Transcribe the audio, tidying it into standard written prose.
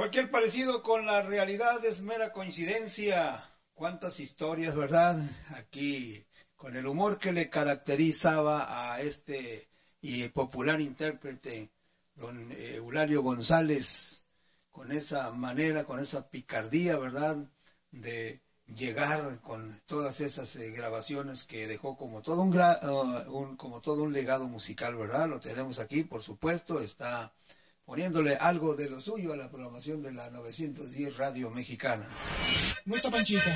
Cualquier parecido con la realidad es mera coincidencia. Cuántas historias, ¿verdad? Aquí, con el humor que le caracterizaba a este popular intérprete, don Eulalio González, con esa manera, con esa picardía, ¿verdad?, de llegar con todas esas grabaciones que dejó como todo como todo un legado musical, ¿verdad? Lo tenemos aquí, por supuesto, está poniéndole algo de lo suyo a la programación de la 910 Radio Mexicana. No está Panchita.